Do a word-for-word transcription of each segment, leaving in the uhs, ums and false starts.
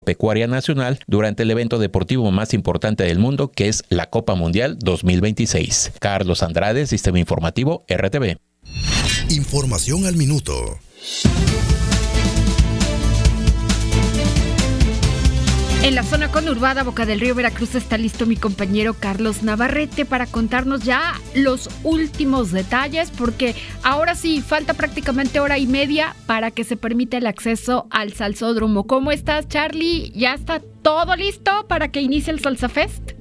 Pecuaria Nacional durante el evento deportivo más importante del mundo, que es la Copa Mundial dos mil veintiséis. Carlos Andrade, Sistema Informativo R T V. Información al minuto. En la zona conurbada Boca del Río, Veracruz, está listo mi compañero Carlos Navarrete para contarnos ya los últimos detalles, porque ahora sí, falta prácticamente hora y media para que se permita el acceso al Salsódromo. ¿Cómo estás, Charlie? ¿Ya está todo listo para que inicie el Salsa Fest?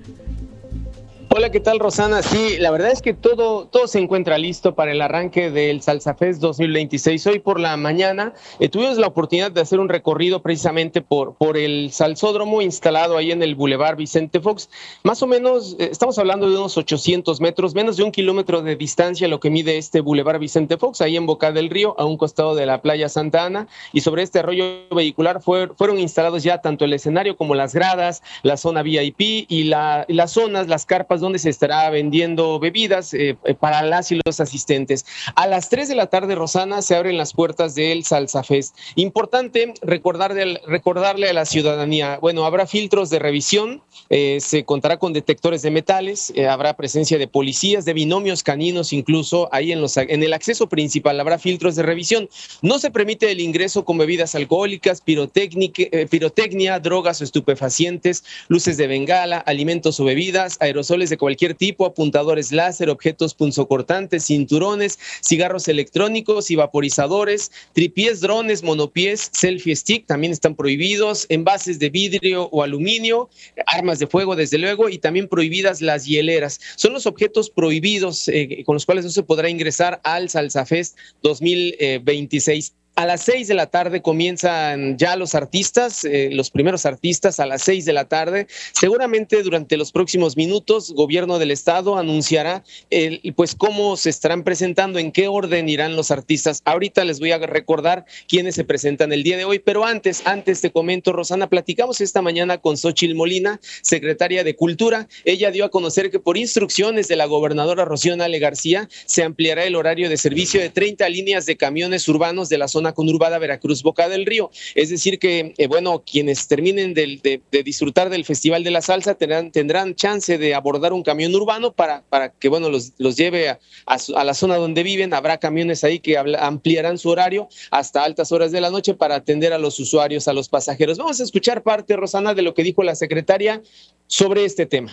Hola, ¿qué tal, Rosana? Sí, la verdad es que todo, todo se encuentra listo para el arranque del Salsa Fest dos mil veintiséis. Hoy por la mañana eh, tuvimos la oportunidad de hacer un recorrido precisamente por, por el Salsódromo instalado ahí en el Boulevard Vicente Fox. Más o menos, eh, estamos hablando de unos ochocientos metros, menos de un kilómetro de distancia lo que mide este Boulevard Vicente Fox, ahí en Boca del Río, a un costado de la playa Santa Ana. Y sobre este arroyo vehicular fue, fueron instalados ya tanto el escenario como las gradas, la zona V I P y, la, y las zonas, las carpas donde se estará vendiendo bebidas eh, para las y los asistentes. A las tres de la tarde, Rosana, se abren las puertas del Salsa Fest. Importante recordarle, recordarle a la ciudadanía, bueno, habrá filtros de revisión, eh, se contará con detectores de metales, eh, habrá presencia de policías, de binomios caninos incluso, ahí en, los, en el acceso principal habrá filtros de revisión. No se permite el ingreso con bebidas alcohólicas, eh, pirotecnia, drogas o estupefacientes, luces de bengala, alimentos o bebidas, aerosoles de cualquier tipo, apuntadores láser, objetos punzocortantes, cinturones, cigarros electrónicos y vaporizadores, tripiés, drones, monopiés, selfie stick también están prohibidos, envases de vidrio o aluminio, armas de fuego desde luego, y también prohibidas las hieleras. Son los objetos prohibidos eh, con los cuales no se podrá ingresar al Salsa Fest dos mil veintiséis. A las seis de la tarde comienzan ya los artistas, eh, los primeros artistas a las seis de la tarde. Seguramente durante los próximos minutos, Gobierno del Estado anunciará eh, pues cómo se estarán presentando, en qué orden irán los artistas. Ahorita les voy a recordar quiénes se presentan el día de hoy, pero antes, antes te comento, Rosana, platicamos esta mañana con Xóchitl Molina, secretaria de Cultura. Ella dio a conocer que por instrucciones de la gobernadora Rocío Nale García se ampliará el horario de servicio de treinta líneas de camiones urbanos de la zona conurbada Veracruz Boca del Río. Es decir que, eh, bueno, quienes terminen de, de, de disfrutar del Festival de la Salsa tendrán, tendrán chance de abordar un camión urbano para, para que, bueno, los, los lleve a, a, su, a la zona donde viven. Habrá camiones ahí que ampliarán su horario hasta altas horas de la noche para atender a los usuarios, a los pasajeros. Vamos a escuchar parte, Rosana, de lo que dijo la secretaria sobre este tema.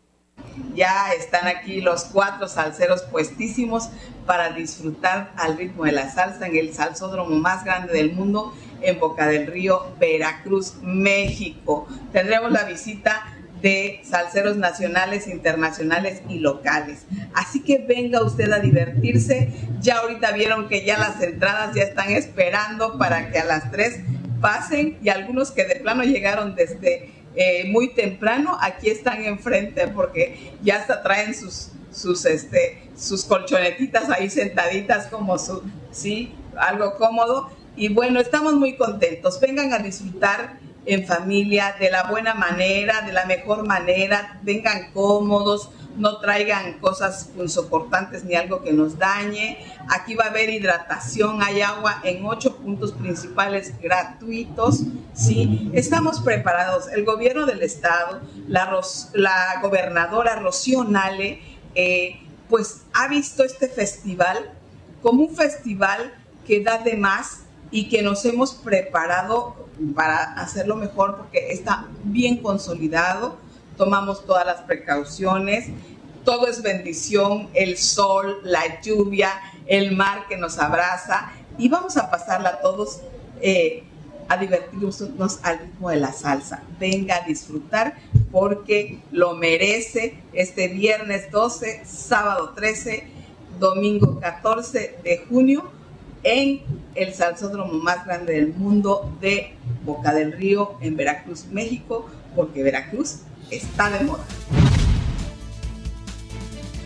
Ya están aquí los cuatro salseros puestísimos para disfrutar al ritmo de la salsa en el salsódromo más grande del mundo en Boca del Río, Veracruz, México. Tendremos la visita de salseros nacionales, internacionales y locales. Así que venga usted a divertirse. Ya ahorita vieron que ya las entradas ya están esperando para que a las tres pasen, y algunos que de plano llegaron desde Eh, muy temprano, aquí están enfrente porque ya hasta traen sus, sus, este, sus colchonetitas ahí sentaditas como su, sí, algo cómodo. Y bueno, estamos muy contentos. Vengan a disfrutar en familia, de la buena manera, de la mejor manera. Vengan cómodos, no traigan cosas punzocortantes ni algo que nos dañe. Aquí va a haber hidratación, hay agua en ocho puntos principales gratuitos, ¿sí? Estamos preparados. El gobierno del estado, la, Ros- la gobernadora Rocío Nale, eh, pues ha visto este festival como un festival que da de más y que nos hemos preparado para hacerlo mejor porque está bien consolidado. Tomamos todas las precauciones, todo es bendición, el sol, la lluvia, el mar que nos abraza, y vamos a pasarla todos eh, a divertirnos al ritmo de la salsa. Venga a disfrutar porque lo merece este viernes doce, sábado trece, domingo catorce de junio en el salsódromo más grande del mundo de Boca del Río en Veracruz, México, porque Veracruz está de moda.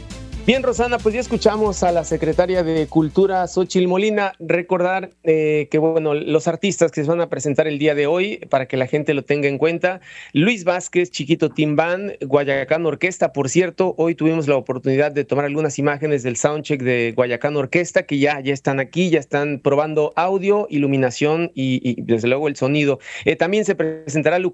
Bien, Rosana, pues ya escuchamos a la secretaria de Cultura, Xóchitl Molina. Recordar eh, que, bueno, los artistas que se van a presentar el día de hoy, para que la gente lo tenga en cuenta: Luis Vázquez, Chiquito Team Band, Guayacán Orquesta. Por cierto, hoy tuvimos la oportunidad de tomar algunas imágenes del soundcheck de Guayacán Orquesta, que ya, ya están aquí, ya están probando audio, iluminación y, y desde luego el sonido. Eh, también se presentará